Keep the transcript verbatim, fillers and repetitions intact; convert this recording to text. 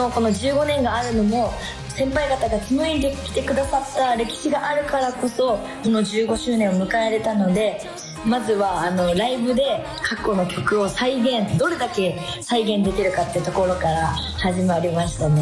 のこのじゅうごねんがあるのも先輩方が紡いできてくださった歴史があるからこそこのじゅうごしゅうねんを迎えれたので、まずはあのライブで過去の曲を再現どれだけ再現できるかってところから始まりましたね。